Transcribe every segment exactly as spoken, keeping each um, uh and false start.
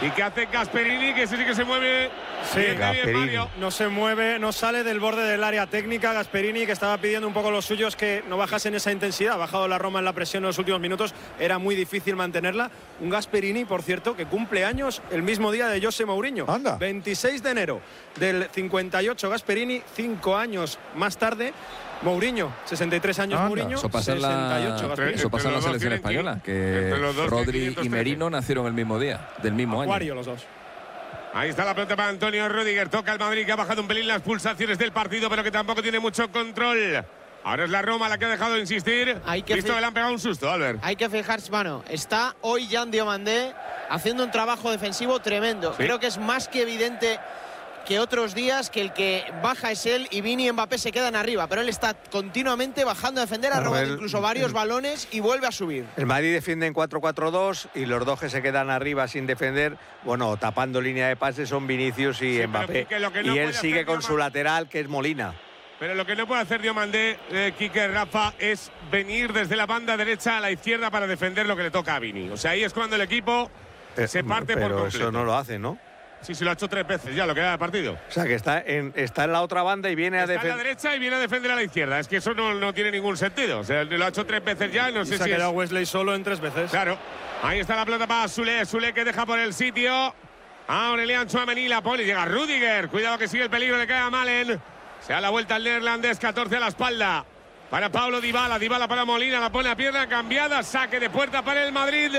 ¿Y qué hace Gasperini? Que ese sí que se mueve. Sí, bien, Gasperini. bien, no se mueve, no sale del borde del área técnica. Gasperini, que estaba pidiendo un poco los suyos que no bajasen esa intensidad. Ha bajado la Roma en la presión en los últimos minutos. Era muy difícil mantenerla. Un Gasperini, por cierto, que cumple años el mismo día de José Mourinho. Anda. veintiséis de enero del cincuenta y ocho Gasperini, cinco años más tarde. Mourinho, sesenta y tres años. Anda. Mourinho, Eso pasa en la, sesenta y ocho Gasperini. eso pasa en la Entre los dos selección tienen española, entre que los dos Rodri tienen y quinientos Merino nacieron el mismo día, del mismo año. Acuario los dos. Ahí está la pelota para Antonio Rüdiger. Toca el Madrid, que ha bajado un pelín las pulsaciones del partido, pero que tampoco tiene mucho control. Ahora es la Roma la que ha dejado de insistir. Hay que Visto fi- que le han pegado un susto, Albert. Hay que fijarse, bueno, está hoy Jan Diomandé haciendo un trabajo defensivo tremendo. Sí. Creo que es más que evidente que otros días que el que baja es él y Vini y Mbappé se quedan arriba, pero él está continuamente bajando a defender, ha Claro, robado él- incluso varios balones y vuelve a subir. El Madrid defiende en cuatro cuatro dos y los dos que se quedan arriba sin defender, bueno, tapando línea de pase son Vinicius y Sí, pero Mbappé. Quique, lo que no y él puede sigue hacer con Dioma- su lateral, que es Molina. Pero lo que no puede hacer Diomandé, eh, Quique, Rafa, es venir desde la banda derecha a la izquierda para defender lo que le toca a Vini. O sea, ahí es cuando el equipo se parte por Pero completo. eso no lo hace, ¿no? Sí, sí, lo ha hecho tres veces ya, lo que da de partido. O sea, que está en, está en la otra banda y viene a Está a la defender. derecha y viene a defender a la izquierda. Es que eso no, no tiene ningún sentido. O sea, lo ha hecho tres veces ya, no Y sé se ha si es... quedado Wesley solo en tres veces. Claro. Ahí está la pelota para Sule. Sule que deja por el sitio a Aurelian Tchouaméni. La pone, llega Rüdiger. Cuidado que sigue el peligro, le cae a Malen. Se da la vuelta al neerlandés, catorce a la espalda. Para Paulo Dybala, Dybala para Molina, la pone a pierna cambiada. Saque de puerta para el Madrid.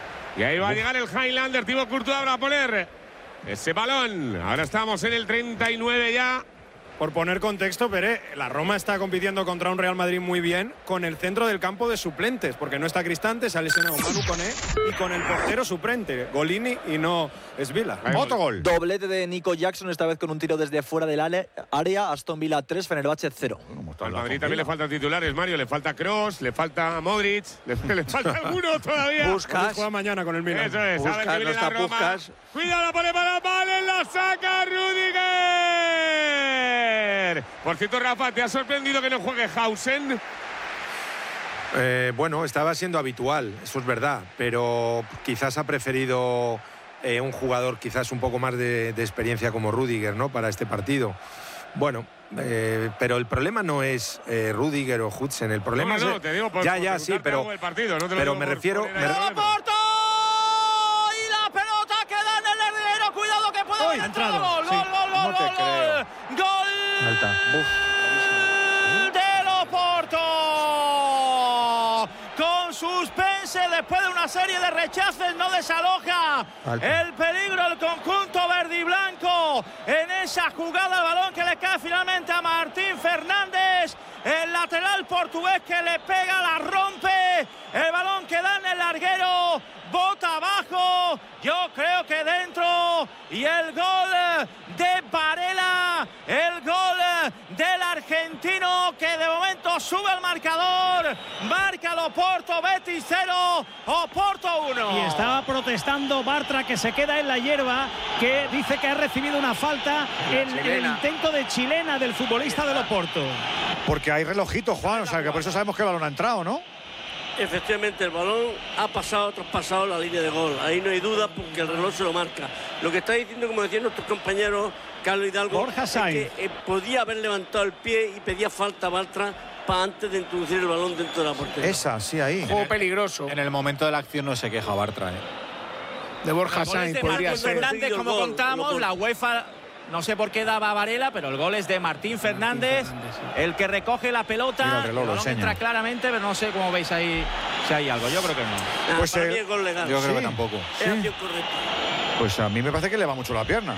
Y ahí va a llegar el Highlander. Thibaut Courtois va a poner ese balón. Ahora estamos en el treinta y nueve ya. Por poner contexto, Pere, la Roma está compitiendo contra un Real Madrid muy bien con el centro del campo de suplentes, porque no está Cristante, se ha lesionado Manu Koné y con el portero suplente, Golini y no Svila. Autogol. Doblete de Nico Jackson, esta vez con un tiro desde fuera del ale- área. Aston Villa tres, Fenerbahce cero. Al Madrid también le faltan titulares, Mario. Le falta Kroos, le falta Modric, le, le falta alguno todavía. Buscas. Juega mañana con el Milan. Eso es, a ver Puskas, que viene no la está Roma. Puskas. Cuidado, la pone para Malen, la saca Rüdiger. Por cierto, Rafa, ¿te ha sorprendido que no juegue Hausen? Eh, bueno, estaba siendo habitual, eso es verdad, pero quizás ha preferido eh, un jugador quizás un poco más de, de experiencia como Rüdiger, ¿no? Para este partido. Bueno, eh, pero el problema no es eh, Rüdiger o Hudson, el problema No, no, es... te digo por- ya, por ya, preguntarte sí, pero, algo del partido, no te lo pero digo me por refiero... poner me- ahí ¡El el Porto! Y la pelota queda en el larguero. Cuidado que puede haber ha entrado. entrado, Gol, sí. gol, gol, No gol, te gol, creo. gol. Gol del Oporto. Con suspense después de una serie de rechaces no desaloja Falta. el peligro el conjunto verde y blanco en esa jugada. El balón que le cae finalmente a Martín Fernández, el lateral portugués, que le pega, la rompe. El balón que da en el larguero, bota abajo, yo creo que dentro. Y el gol de Varela, el gol del argentino, que de momento sube al marcador. Marca el Oporto, Betis cero, Oporto uno. Y estaba protestando Bartra, que se queda en la hierba, que dice que ha recibido una falta en el intento de chilena del futbolista del Oporto. Porque hay relojito, Juan, o sea que por eso sabemos que el balón ha entrado, ¿no? Efectivamente, el balón ha pasado, traspasado la línea de gol. Ahí no hay duda porque el reloj se lo marca. Lo que está diciendo, como decían nuestros compañeros, Carlos Hidalgo, Borja es Sainz. que eh, podía haber levantado el pie y pedía falta a Bartra para antes de introducir el balón dentro de la portería. Esa, sí, ahí. Juego peligroso. En el momento de la acción no se queja Bartra, ¿eh? De Borja Sainz podría Marcos ser. Fernández, como Gol, contamos, gol. la UEFA no sé por qué daba a Varela, pero el gol es de Martín Fernández, el que recoge la pelota. Mira, el reloj lo balón enseña. entra claramente, pero no sé cómo veis ahí si hay algo. Yo creo que no. Ah, Pues para el- mí es gol legal. Yo creo Sí. que tampoco. Es acción correcta. Pues a mí me parece que le va mucho la pierna.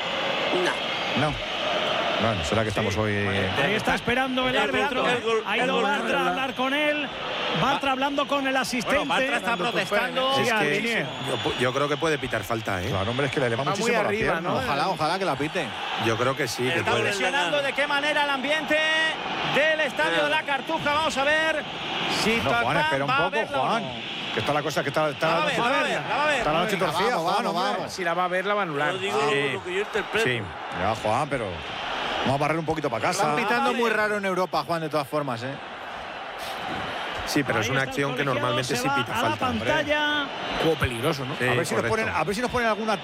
No. No. Bueno, será que estamos hoy... Ahí está esperando el El árbitro. gol, el gol, Ha el ido gol, Bartra el a gol. hablar con él. Bartra hablando con el asistente. Bueno, Bartra está protestando. Sí, Es al que Linier. yo, yo creo que puede pitar falta, ¿eh? Claro, hombre, es que le eleva Va muy muchísimo la arriba, pierna. ¿no? Ojalá, ojalá que la pite. Yo creo que sí, que Está puede. presionando de qué manera el ambiente del estadio de la Cartuja. Vamos a ver si No, Juan, Tacán espera un va a poco, verla o Juan. no. Que está la cosa, que está... está La va a ver, la va a ver, la va a ver. Está la noche torcida, Juan, hombre. Si la va a ver, la va a anular. Lo digo Sí. lo que yo interpreto. Sí. Ya, Juan, pero... Vamos a barrer un poquito para casa. Están pitando muy raro en Europa, Juan, de todas formas, ¿eh? Sí, pero Ahí es una está el acción que colegiado, normalmente se sí va pita a la falta. hombre. pantalla. Juego peligroso, ¿no? Sí, A ver, si nos correcto. ponen, a ver si nos ponen alguna